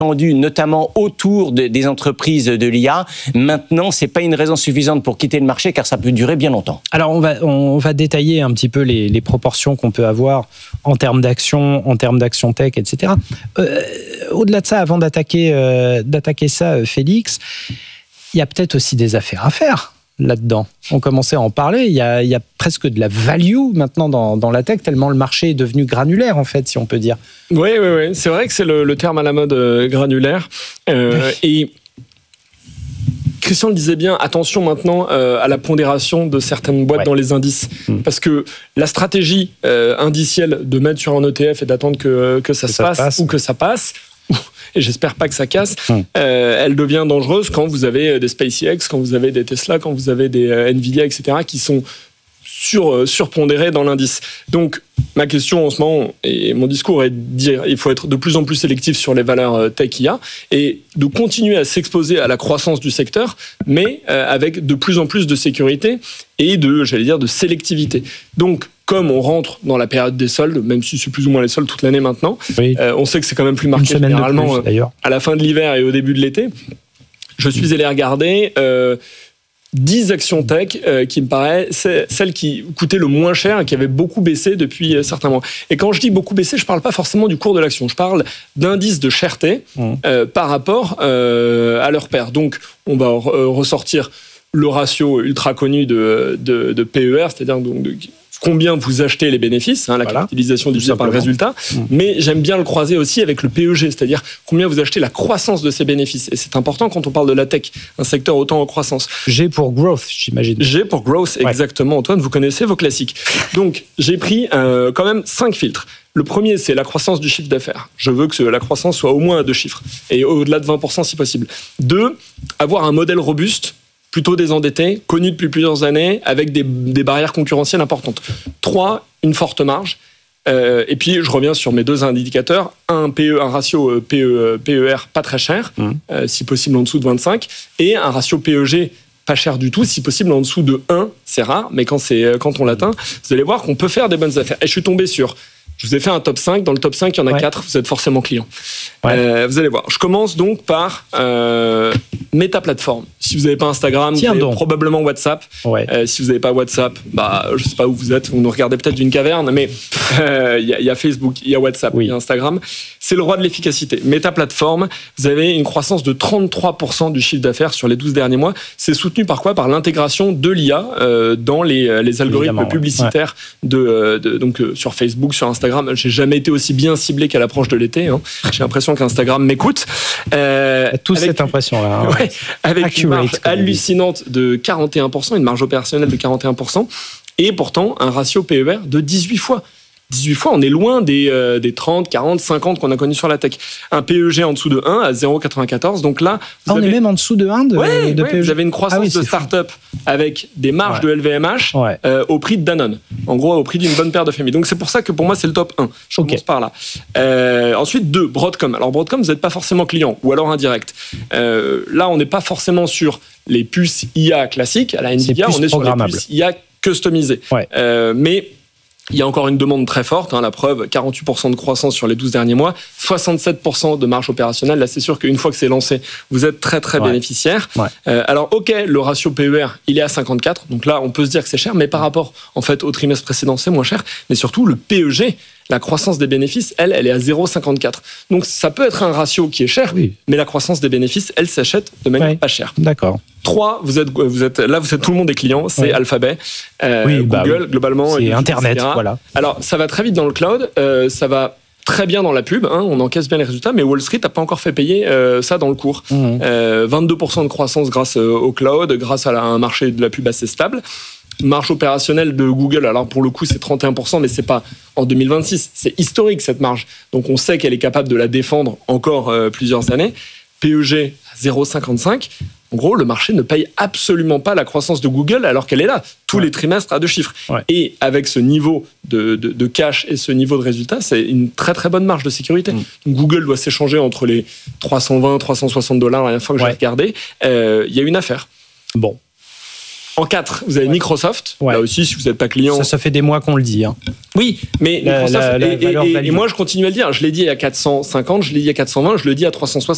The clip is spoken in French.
notamment autour des entreprises de l'IA. Maintenant, c'est pas une raison suffisante pour quitter le marché, car ça peut durer bien longtemps. Alors, on va détailler un petit peu les proportions qu'on peut avoir en termes d'action tech, etc. Au-delà de ça, avant d'attaquer ça, Félix, il y a peut-être aussi des affaires à faire là-dedans. On commençait à en parler. Il y a presque de la value maintenant dans la tech, tellement le marché est devenu granulaire, en fait, si on peut dire. Oui. C'est vrai que c'est le terme à la mode, granulaire. Et Christian le disait bien, attention maintenant à la pondération de certaines boîtes dans les indices. Parce que la stratégie indicielle de mettre sur un ETF et d'attendre que ça se passe ou que ça passe, et j'espère pas que ça casse, elle devient dangereuse quand vous avez des SpaceX, quand vous avez des Tesla, quand vous avez des Nvidia, etc., qui sont surpondérés dans l'indice. Donc, ma question en ce moment, et mon discours est de dire il faut être de plus en plus sélectif sur les valeurs tech IA et de continuer à s'exposer à la croissance du secteur, mais avec de plus en plus de sécurité et de sélectivité. Donc, comme on rentre dans la période des soldes, même si c'est plus ou moins les soldes toute l'année maintenant, on sait que c'est quand même plus marqué généralement à la fin de l'hiver et au début de l'été. Je suis allé regarder 10 actions tech qui me paraissent celles qui coûtaient le moins cher et qui avaient beaucoup baissé depuis certains mois. Et quand je dis beaucoup baissé, je ne parle pas forcément du cours de l'action, je parle d'indices de cherté par rapport à leur pair. Donc, on va ressortir le ratio ultra connu de PER, c'est-à-dire de combien vous achetez les bénéfices, la capitalisation divisée par le résultat, mais j'aime bien le croiser aussi avec le PEG, c'est-à-dire combien vous achetez la croissance de ces bénéfices. Et c'est important quand on parle de la tech, un secteur autant en croissance. G pour growth, j'imagine. G pour growth, exactement. Antoine, vous connaissez vos classiques. Donc, j'ai pris quand même 5 filtres. Le premier, c'est la croissance du chiffre d'affaires. Je veux que la croissance soit au moins à 2 chiffres, et au-delà de 20% si possible. 2, avoir un modèle robuste, plutôt désendetté, connu depuis plusieurs années, avec des barrières concurrentielles importantes. 3, une forte marge. Et puis, je reviens sur mes 2 indicateurs. Un ratio PER pas très cher, si possible en dessous de 25, et un ratio PEG pas cher du tout, si possible en dessous de 1. C'est rare, mais quand on l'atteint, vous allez voir qu'on peut faire des bonnes affaires. Et je suis tombé sur... Je vous ai fait un top 5. Dans le top 5, il y en a 4. Vous êtes forcément client. Vous allez voir. Je commence donc par Meta Platform. Si vous n'avez pas Instagram, vous avez probablement WhatsApp. Si vous n'avez pas WhatsApp, je ne sais pas où vous êtes. Vous nous regardez peut-être d'une caverne, mais il y a Facebook, il y a WhatsApp, il y a Instagram. C'est le roi de l'efficacité. Meta Platform, vous avez une croissance de 33% du chiffre d'affaires sur les 12 derniers mois. C'est soutenu par quoi ? Par l'intégration de l'IA dans les algorithmes publicitaires donc sur Facebook, sur Instagram. J'ai jamais été aussi bien ciblé qu'à l'approche de l'été. J'ai l'impression qu'Instagram m'écoute. Tous cette impression-là. Avec une marge hallucinante de 41%, une marge opérationnelle de 41%, et pourtant un ratio PER de 18 fois. 18 fois, on est loin des 30, 40, 50 qu'on a connus sur la tech. Un PEG en dessous de 1 à 0,94. Donc là, on est même en dessous de 1 de PEG. Vous avez une croissance de start-up avec des marges de LVMH au prix de Danone. En gros, au prix d'une bonne paire de familles. Donc c'est pour ça que pour moi, c'est le top 1. Je commence par là. Ensuite, 2, Broadcom. Alors Broadcom, vous n'êtes pas forcément client, ou alors indirect. Là, on n'est pas forcément sur les puces IA classiques. À la Nvidia, on est sur les puces IA customisées. Mais il y a encore une demande très forte, la preuve, 48% de croissance sur les 12 derniers mois, 67% de marge opérationnelle. Là, c'est sûr qu'une fois que c'est lancé, vous êtes très, très bénéficiaire. Alors, le ratio PER, il est à 54. Donc là, on peut se dire que c'est cher, mais par rapport, en fait, au trimestre précédent, c'est moins cher. Mais surtout, le PEG, la croissance des bénéfices, elle est à 0,54. Donc, ça peut être un ratio qui est cher, mais la croissance des bénéfices, elle s'achète de manière pas chère. D'accord. 3, vous êtes tout le monde est client, c'est Alphabet, Google, globalement. C'est Internet, etc. Voilà. Alors, ça va très vite dans le cloud, ça va très bien dans la pub, on encaisse bien les résultats, mais Wall Street n'a pas encore fait payer ça dans le cours. 22% de croissance grâce au cloud, grâce à un marché de la pub assez stable. Marge opérationnelle de Google, alors pour le coup c'est 31%, mais c'est pas en 2026, c'est historique cette marge. Donc on sait qu'elle est capable de la défendre encore plusieurs années. PEG 0,55. En gros, le marché ne paye absolument pas la croissance de Google alors qu'elle est là, tous les trimestres à 2 chiffres. Et avec ce niveau de cash et ce niveau de résultat, c'est une très très bonne marge de sécurité. Donc, Google doit s'échanger entre les 320, 360 $, la dernière fois que j'ai regardé. Il y a une affaire. Bon. En 4, vous avez Microsoft. Là aussi, si vous n'êtes pas client... Ça fait des mois qu'on le dit. Oui, mais Microsoft... Et moi, je continue à le dire. Je l'ai dit à 450, je l'ai dit à 420, je le dis à 360.